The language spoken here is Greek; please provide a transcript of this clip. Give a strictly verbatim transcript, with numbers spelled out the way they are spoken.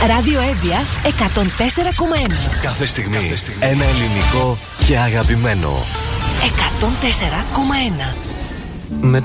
Ράδιο Εύβοια εκατόν τέσσερα κόμμα ένα. Κάθε στιγμή, Κάθε στιγμή ένα ελληνικό και αγαπημένο. εκατόν τέσσερα κόμμα ένα. Με